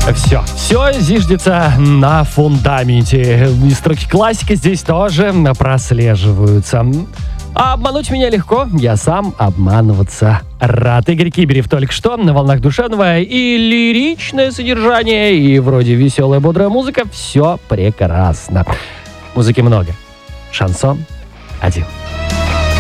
Все зиждется на фундаменте. И строки классики здесь тоже прослеживаются. А обмануть меня легко, я сам обманываться рад. Игорь Киберев только что на волнах душевного и лиричное содержание, и вроде веселая, бодрая музыка. Все прекрасно. Музыки много. Шансон один.